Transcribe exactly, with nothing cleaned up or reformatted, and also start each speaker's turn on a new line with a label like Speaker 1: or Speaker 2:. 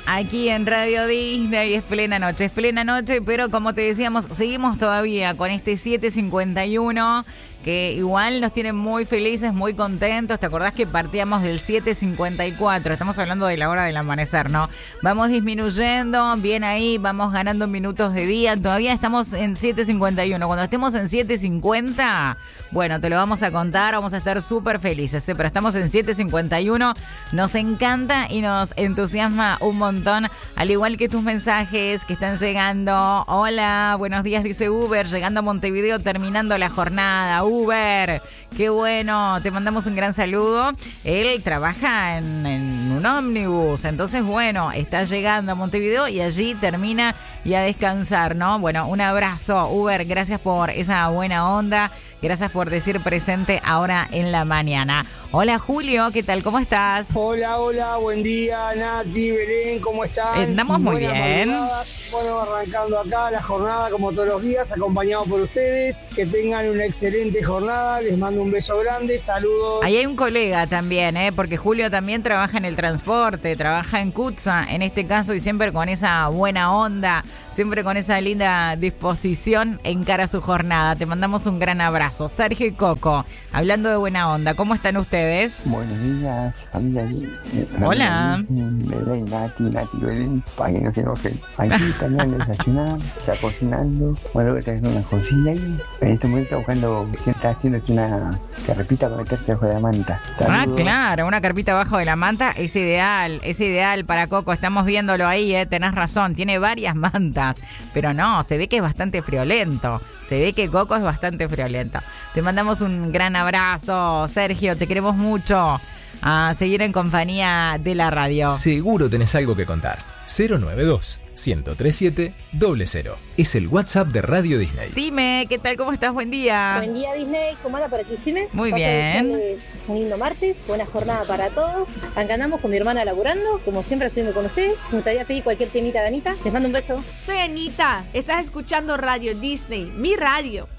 Speaker 1: aquí en Radio Disney. Es plena noche, es plena noche, pero como te decíamos, seguimos todavía con este siete cincuenta y uno, que igual nos tiene muy felices, muy contentos. ¿Te acordás que partíamos del siete cincuenta y cuatro? Estamos hablando de la hora del amanecer, ¿no? Vamos disminuyendo, bien ahí, vamos ganando minutos de día. Todavía estamos en siete cincuenta y uno. Cuando estemos en siete cincuenta, bueno, te lo vamos a contar, vamos a estar súper felices, ¿eh? Pero estamos en siete cincuenta y uno, nos encanta y nos entusiasma un montón, al igual que tus mensajes que están llegando. Hola, buenos días, dice Uber, llegando a Montevideo, terminando la jornada. Uber, qué bueno, te mandamos un gran saludo. Él trabaja en, en un ómnibus, entonces bueno, está llegando a Montevideo y allí termina y a descansar, ¿no? Bueno, un abrazo, Uber, gracias por esa buena onda, gracias por decir presente ahora en la mañana. Hola Julio, ¿qué tal? ¿Cómo estás?
Speaker 2: Hola, hola, buen día, Nati, Belén, ¿cómo están?
Speaker 1: Andamos muy
Speaker 2: Buenas
Speaker 1: bien.
Speaker 2: madrugadas. Bueno, arrancando acá la jornada como todos los días, acompañado por ustedes. Que tengan una excelente jornada, les mando un beso grande, saludos.
Speaker 1: Ahí hay un colega también, ¿eh? Porque Julio también trabaja en el transporte, trabaja en CUTSA en este caso, y siempre con esa buena onda, siempre con esa linda disposición en cara a su jornada. Te mandamos un gran abrazo. Sergio y Coco, hablando de buena onda, ¿cómo están ustedes?
Speaker 3: Buenos días, familia. Eh,
Speaker 1: Hola.
Speaker 3: Belén, Nati, Nati, Belén, para que no se enojen. Aquí también desayunar, ya cocinando. Bueno, voy a traer una cocina ahí. En este momento buscando, si está haciéndote una carpita para meterte bajo de la manta.
Speaker 1: Ah,
Speaker 3: Saludos.
Speaker 1: claro, una carpita abajo de la manta es ideal, es ideal para Coco. Estamos viéndolo ahí, ¿eh? Tenés razón, tiene varias mantas, pero no, se ve que es bastante friolento. Se ve que Coco es bastante friolento. Te mandamos un gran abrazo, Sergio, te queremos mucho. A seguir en compañía de la radio.
Speaker 4: Seguro tenés algo que contar. cero nueve dos, uno tres siete, cero cero. Es el WhatsApp de Radio Disney.
Speaker 1: Sime, ¿qué tal? ¿Cómo estás? Buen día.
Speaker 5: Buen día, Disney. ¿Cómo anda por aquí, Sime?
Speaker 1: Muy
Speaker 5: Paso a
Speaker 1: bien.
Speaker 5: desearles un lindo martes, buena jornada para todos. Acá andamos con mi hermana laburando, como siempre estoy con ustedes. Me gustaría pedir cualquier temita de Anita. Les mando un beso.
Speaker 6: Soy Anita. Estás escuchando Radio Disney, mi radio.